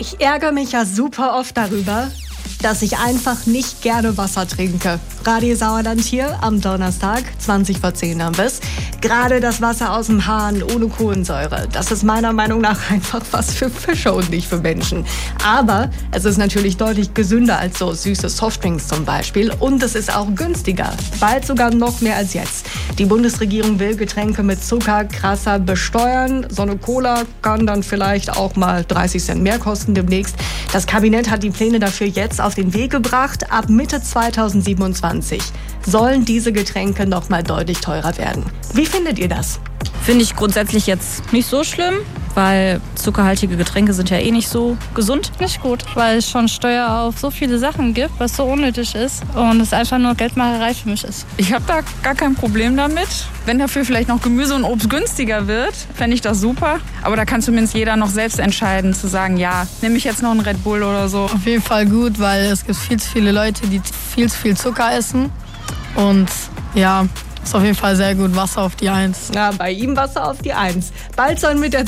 Ich ärgere mich ja super oft darüber, dass ich einfach nicht gerne Wasser trinke. Radio Sauerland hier am Donnerstag, 20:10 haben wir's. Gerade das Wasser aus dem Hahn ohne Kohlensäure. Das ist meiner Meinung nach einfach was für Fische und nicht für Menschen. Aber es ist natürlich deutlich gesünder als so süße Softdrinks zum Beispiel. Und es ist auch günstiger. Bald sogar noch mehr als jetzt. Die Bundesregierung will Getränke mit Zucker krasser besteuern. So eine Cola kann dann vielleicht auch mal 30 Cent mehr kosten demnächst. Das Kabinett hat die Pläne dafür jetzt auf den Weg gebracht. Ab Mitte 2027 sollen diese Getränke noch mal deutlich teurer werden. Wie findet ihr das? Finde ich grundsätzlich jetzt nicht so schlimm, weil zuckerhaltige Getränke sind ja eh nicht so gesund. Nicht gut, weil es schon Steuer auf so viele Sachen gibt, was so unnötig ist und es einfach nur Geldmacherei für mich ist. Ich habe da gar kein Problem damit. Wenn dafür vielleicht noch Gemüse und Obst günstiger wird, fände ich das super. Aber da kann zumindest jeder noch selbst entscheiden, zu sagen, ja, nehme ich jetzt noch einen Red Bull oder so. Auf jeden Fall gut, weil es gibt viel zu viele Leute, die viel zu viel Zucker essen. Und ja, ist auf jeden Fall sehr gut. Wasser auf die 1. Ja, bei ihm Wasser auf die 1. Bald sollen mit der